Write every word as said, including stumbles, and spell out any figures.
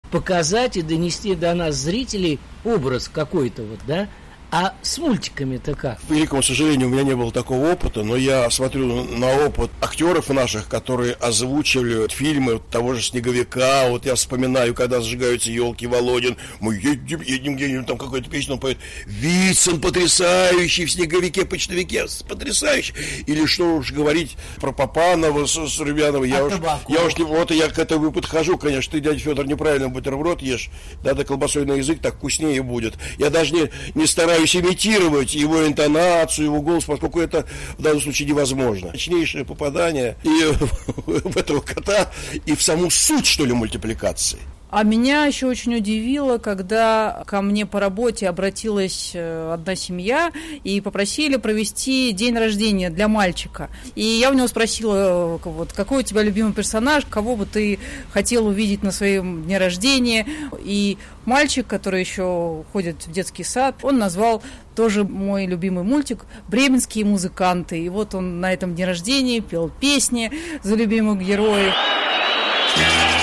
показать и донести до нас, зрителей, образ какой-то вот, да? А с мультиками-то как? К великому сожалению, у меня не было такого опыта, но я смотрю на опыт актеров наших, которые озвучивали фильмы того же «Снеговика». Вот я вспоминаю, когда зажигаются елки, Володин, мы едем, едем где-нибудь, там какую-то песню он поет. Вицин потрясающий в «Снеговике», «Почтовике», потрясающий. Или что уж говорить про Папанова с, с Рубяновой. Я уж, я уж не, вот я к этому подхожу, конечно, ты, дядя Федор, неправильно бутерброд ешь, надо колбасой на язык, так вкуснее будет. Я даже не, не стараюсь имитировать его интонацию, его голос, поскольку это в данном случае невозможно. Точнейшее попадание и в этого кота, и в саму суть, что ли, мультипликации. А меня еще очень удивило, когда ко мне по работе обратилась одна семья и попросили провести день рождения для мальчика. И я у него спросила, вот, какой у тебя любимый персонаж, кого бы ты хотел увидеть на своем дне рождения. И мальчик, который еще ходит в детский сад, он назвал тоже мой любимый мультик «Бременские музыканты». И вот он на этом дне рождения пел песни за любимых героев.